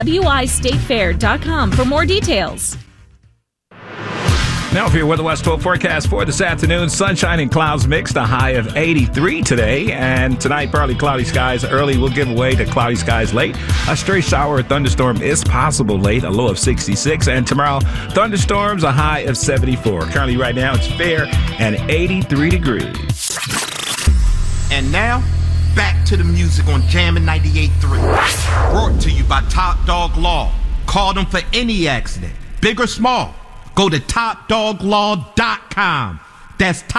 wistatefair.com for more details. Now for your Weather West 12 forecast for this afternoon. Sunshine and clouds mixed, a high of 83 today. And tonight, partly cloudy skies early. We'll give way to cloudy skies late. A stray shower or thunderstorm is possible late, a low of 66. And tomorrow, thunderstorms, a high of 74. Currently right now, it's fair and 83 degrees. And now, back to the music on Jammin' 98.3. Brought to you by Top Dog Law. Call them for any accident, big or small. Go to TopDogLaw.com. That's